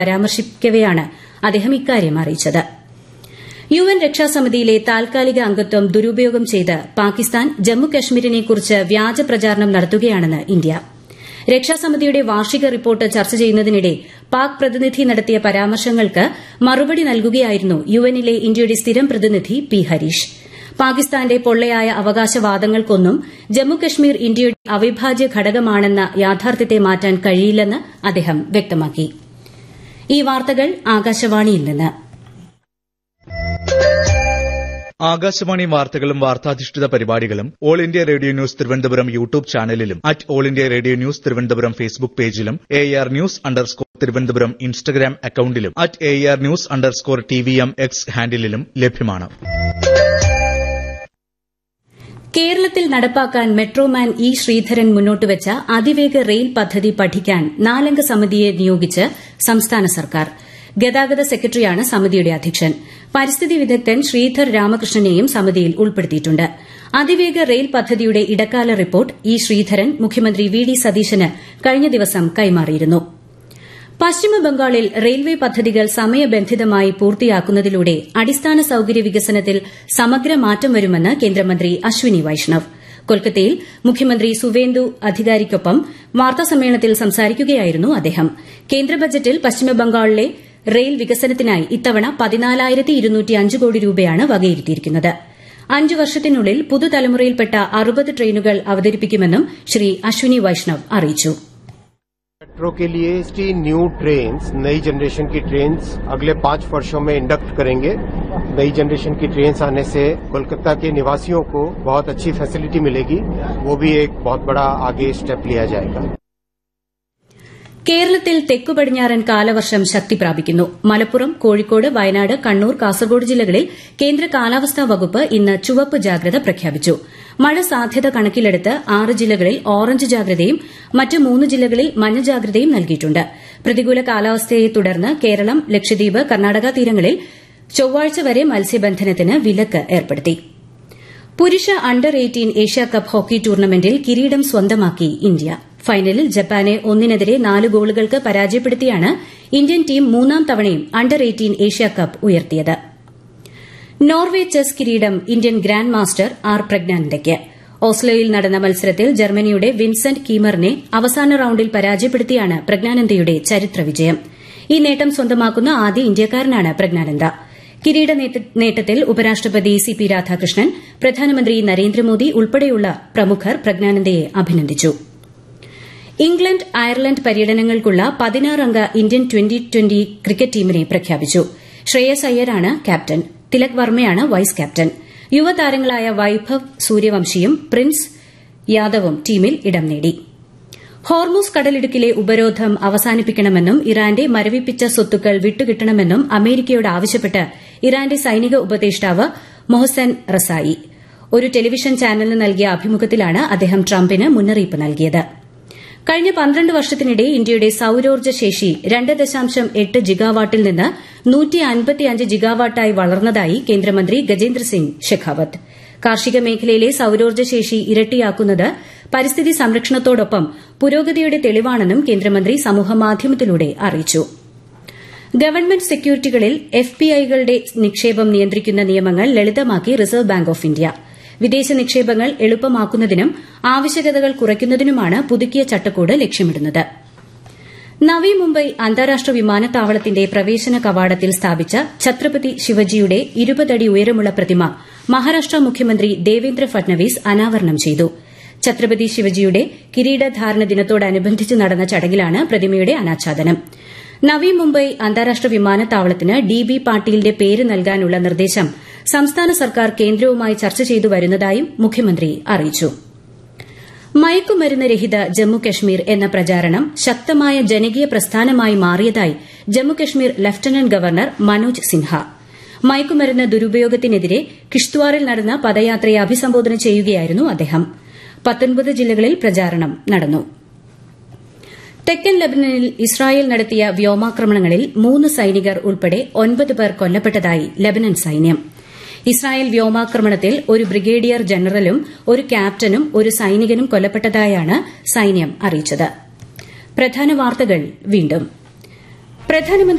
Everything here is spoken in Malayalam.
പരാമർശിക്കവെയാണ് അദ്ദേഹം ഇക്കാര്യം അറിയിച്ചത്. യുഎൻ രക്ഷാസമിതിയിലെ താൽക്കാലിക അംഗത്വം ദുരുപയോഗം ചെയ്ത് പാകിസ്ഥാൻ ജമ്മുകശ്മീരിനെക്കുറിച്ച് വ്യാജ പ്രചാരണം നടത്തുകയാണെന്ന് ഇന്ത്യ. രക്ഷാസമിതിയുടെ വാർഷിക റിപ്പോർട്ട് ചർച്ച ചെയ്യുന്നതിനിടെ പാക് പ്രതിനിധി നടത്തിയ പരാമർശങ്ങൾക്ക് മറുപടി നൽകുകയായിരുന്നു യുഎന്നിലെ ഇന്ത്യയുടെ സ്ഥിരം പ്രതിനിധി പി ഹരീഷ്. പാകിസ്ഥാന്റെ പൊള്ളയായ അവകാശവാദങ്ങൾക്കൊന്നും ജമ്മുകശ്മീർ ഇന്ത്യയുടെ അവിഭാജ്യ ഘടകമാണെന്ന യാഥാർത്ഥ്യത്തെ മാറ്റാൻ കഴിയില്ലെന്ന് അദ്ദേഹം വ്യക്തമാക്കി. ഈ വാർത്തകൾ ആകാശവാണിയിൽ നിന്ന്. ആകാശവാണി വാർത്തകളും വാർത്താധിഷ്ഠിത പരിപാടികളും all India radio news Thiruvananthapuram YouTube ചാനലിലും all India radio news Thiruvananthapuram Facebook പേജിലും AR News തിരുവനന്തപുരം ഇൻസ്റ്റഗ്രാം അക്കൌണ്ടിലും AR News TVM X ഹാൻഡിലും ലഭ്യമാണ്. കേരളത്തിൽ നടപ്പാക്കാൻ മെട്രോമാൻ ഇ ശ്രീധരൻ മുന്നോട്ടുവച്ച അതിവേഗ റെയിൽ പദ്ധതി പഠിക്കാൻ 4 അംഗ സമിതിയെ നിയോഗിച്ച് സംസ്ഥാന സർക്കാർ. ഗതാഗത സെക്രട്ടറിയാണ് സമിതിയുടെ അധ്യക്ഷൻ. പരിസ്ഥിതി വിദഗ്ധൻ ശ്രീധർ രാമകൃഷ്ണനെയും സമിതിയിൽ ഉൾപ്പെടുത്തിയിട്ടുണ്ട്. അതിവേഗ റെയിൽ പദ്ധതിയുടെ ഇടക്കാല റിപ്പോർട്ട് ഇ ശ്രീധരൻ മുഖ്യമന്ത്രി വി ഡി സതീശന് കഴിഞ്ഞ ദിവസം കൈമാറിയിരുന്നു. പശ്ചിമബംഗാളിൽ റെയിൽവേ പദ്ധതികൾ സമയബന്ധിതമായി പൂർത്തിയാക്കുന്നതിലൂടെ അടിസ്ഥാന സൌകര്യ വികസനത്തിൽ സമഗ്ര മാറ്റം വരുമെന്ന് കേന്ദ്രമന്ത്രി അശ്വിനി വൈഷ്ണവ്. കൊൽക്കത്തയിൽ മുഖ്യമന്ത്രി സുവേന്ദു അധികാരിക്കൊപ്പം വാർത്താസമ്മേളനത്തിൽ സംസാരിക്കുകയായിരുന്നു അദ്ദേഹം. കേന്ദ്ര ബജറ്റിൽ പശ്ചിമബംഗാളിലെ റെയിൽ വികസനത്തിനായി ഇത്തവണ 14,205 കോടി രൂപയാണ് വകയിരുത്തിയിരിക്കുന്നത്. 5 വർഷത്തിനുള്ളിൽ പുതുതലമുറയിൽപ്പെട്ട 60 ട്രെയിനുകൾ അവതരിപ്പിക്കുമെന്നും ശ്രീ അശ്വിനി വൈഷ്ണവ് അറിയിച്ചു. मेट्रो के लिए 60 न्यू ट्रेन्स, नई जनरेशन की ट्रेन्स अगले 5 वर्षों में इंडक्ट करेंगे. नई जनरेशन की ट्रेन्स आने से कोलकाता के निवासियों को बहुत अच्छी फैसिलिटी मिलेगी. वो भी एक बहुत बड़ा आगे स्टेप लिया जाएगा. കേരളത്തിൽ തെക്കുപടിഞ്ഞാറൻ കാലവർഷം ശക്തി പ്രാപിക്കുന്നു. മലപ്പുറം, കോഴിക്കോട്, വയനാട്, കണ്ണൂർ, കാസർഗോഡ് ജില്ലകളിൽ കേന്ദ്ര കാലാവസ്ഥാ വകുപ്പ് ഇന്ന് ചുവപ്പ് ജാഗ്രത പ്രഖ്യാപിച്ചു. മഴ സാധ്യത കണക്കിലെടുത്ത് 6 ജില്ലകളിൽ ഓറഞ്ച് ജാഗ്രതയും മറ്റ് 3 ജില്ലകളിൽ മഞ്ഞ ജാഗ്രതയും നൽകിയിട്ടുണ്ട്. പ്രതികൂല കാലാവസ്ഥയെ തുടർന്ന് കേരളം, ലക്ഷദ്വീപ്, കർണാടക തീരങ്ങളിൽ ചൊവ്വാഴ്ച വരെ മത്സ്യബന്ധനത്തിന് വിലക്ക് ഏർപ്പെടുത്തി. പുരുഷ അണ്ടർ 18 ഏഷ്യാകപ്പ് ഹോക്കി ടൂർണമെന്റിൽ കിരീടം സ്വന്തമാക്കി ഇന്ത്യ. ഫൈനലിൽ ജപ്പാനെ 1-4 ഗോളുകൾക്ക് പരാജയപ്പെടുത്തിയാണ് ഇന്ത്യൻ ടീം 3ാം തവണയും അണ്ടർ 18 ഏഷ്യാകപ്പ് ഉയർത്തിയത്. നോർവെ ചെസ് കിരീടം ഇന്ത്യൻ ഗ്രാൻഡ് മാസ്റ്റർ ആർ പ്രജ്ഞാനന്ദയ്ക്ക്. ഓസ്ലോയിൽ നടന്ന മത്സരത്തിൽ ജർമ്മനിയുടെ വിൻസെന്റ് കീമറിനെ അവസാന റൌണ്ടിൽ പരാജയപ്പെടുത്തിയാണ് പ്രജ്ഞാനന്ദയുടെ ചരിത്ര വിജയം. ഈ നേട്ടം സ്വന്തമാക്കുന്ന ആദ്യ ഇന്ത്യക്കാരനാണ് പ്രജ്ഞാനന്ദ. കിരീട നേട്ടത്തിൽ ഉപരാഷ്ട്രപതി CP രാധാകൃഷ്ണൻ, പ്രധാനമന്ത്രി നരേന്ദ്രമോദി ഉൾപ്പെടെയുള്ള പ്രമുഖർ പ്രജ്ഞാനന്ദയെ അഭിനന്ദിച്ചു. ഇംഗ്ലണ്ട്, അയർലൻഡ് പര്യടനങ്ങൾക്കുള്ള 16 അംഗ ഇന്ത്യൻ 2020 ക്രിക്കറ്റ് ടീമിനെ പ്രഖ്യാപിച്ചു. Shreyas അയ്യരാണ് captain. Tilak വർമ്മയാണ് vice captain. യുവതാരങ്ങളായ Vaibhav സൂര്യവംശിയും Prince യാദവും ടീമിൽ ഇടം നേടി. ഹോർമൂസ് കടലിടുക്കിലെ ഉപരോധം അവസാനിപ്പിക്കണമെന്നും ഇറാന്റെ മരവിപ്പിച്ച സ്വത്തുക്കൾ വിട്ടുകിട്ടണമെന്നും അമേരിക്കയോട് ആവശ്യപ്പെട്ട് ഇറാന്റെ സൈനിക ഉപദേഷ്ടാവ് മൊഹസൻ റസായി ഒരു ടെലിവിഷൻ ചാനലിന് നൽകിയ അഭിമുഖത്തിലാണ് അദ്ദേഹം ട്രംപിന് മുന്നറിയിപ്പ് നൽകിയത്. കഴിഞ്ഞ 12 വർഷത്തിനിടെ ഇന്ത്യയുടെ സൌരോർജ്ജ ശേഷി 2.8 ജിഗാവാട്ടിൽ നിന്ന് 155 ജിഗാവാട്ടായി വളർന്നതായി കേന്ദ്രമന്ത്രി ഗജേന്ദ്ര സിംഗ് ഷെഖാവത്ത്. കാർഷിക മേഖലയിലെ സൌരോർജ്ജ ശേഷി ഇരട്ടിയാക്കുന്നത് പരിസ്ഥിതി സംരക്ഷണത്തോടൊപ്പം പുരോഗതിയുടെ തെളിവാണെന്നും കേന്ദ്രമന്ത്രി സമൂഹമാധ്യമത്തിലൂടെ അറിയിച്ചു. ഗവൺമെന്റ് സെക്യൂരിറ്റികളിൽ FPIകളുടെ നിക്ഷേപം നിയന്ത്രിക്കുന്ന നിയമങ്ങൾ ലളിതമാക്കി റിസർവ് ബാങ്ക് ഓഫ് ഇന്ത്യ. വിദേശ നിക്ഷേപങ്ങൾ എളുപ്പമാക്കുന്നതിനും ആവശ്യകതകൾ കുറയ്ക്കുന്നതിനുമാണ് പുതുക്കിയ ചട്ടക്കൂട് ലക്ഷ്യമിടുന്നത്. നവി മുംബൈ അന്താരാഷ്ട്ര വിമാനത്താവളത്തിന്റെ പ്രവേശന കവാടത്തിൽ സ്ഥാപിച്ച ഛത്രപതി ശിവജിയുടെ 20 അടി ഉയരമുള്ള പ്രതിമ മഹാരാഷ്ട്ര മുഖ്യമന്ത്രി ദേവേന്ദ്ര ഫട്നവിസ് അനാവരണം ചെയ്തു. ഛത്രപതി ശിവജിയുടെ കിരീടധാരണ ദിനത്തോടനുബന്ധിച്ച് നടന്ന ചടങ്ങിലാണ് പ്രതിമയുടെ അനാച്ഛാദനം. നവി മുംബൈ അന്താരാഷ്ട്ര വിമാനത്താവളത്തിന് DB പാട്ടീലിന്റെ പേര് നൽകാനുള്ള നിർദ്ദേശം സംസ്ഥാന സർക്കാർ കേന്ദ്രവുമായി ചർച്ച ചെയ്തു വരുന്നതായും മുഖ്യമന്ത്രി അറിയിച്ചു. മയക്കുമരുന്ന് രഹിത ജമ്മുകശ്മീർ എന്ന പ്രചാരണം ശക്തമായ ജനകീയ പ്രസ്ഥാനമായി മാറിയതായി ജമ്മുകശ്മീർ ലഫ്റ്റനന്റ് ഗവർണർ മനോജ് സിൻഹ. മയക്കുമരുന്ന് ദുരുപയോഗത്തിനെതിരെ കിഷ്ത്വാറിൽ നടന്ന പദയാത്രയെ അഭിസംബോധന ചെയ്യുകയായിരുന്നു അദ്ദേഹം. 19 ജില്ലകളിൽ പ്രചാരണം നടന്നു. തെക്കൻ ലബനനിൽ ഇസ്രായേൽ നടത്തിയ വ്യോമാക്രമണങ്ങളിൽ 3 സൈനികർ ഉൾപ്പെടെ 9 പേർ കൊല്ലപ്പെട്ടതായി ലബനൻ സൈന്യം. ഇസ്രായേൽ വ്യോമാക്രമണത്തിൽ ഒരു ബ്രിഗേഡിയർ ജനറലും ഒരു ക്യാപ്റ്റനും ഒരു സൈനികനും കൊല്ലപ്പെട്ടതായാണ് സൈന്യം അറിയിച്ചത്. പ്രധാന വാർത്തകൾ വീണ്ടും. പ്രധാനമന്ത്രി